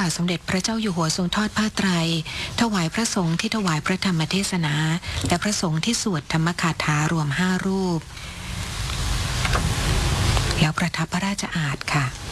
าทสมเด็จพระเจ้าอยู่หัวทรงทอดผ้าไตรถวายพระสงฆ์ที่ถวายพระธรรมเทศนาและพระสงฆ์ที่สวดธรรมคาถารวม5 รูปแล้วประทับพระราชอาสน์ค่ะ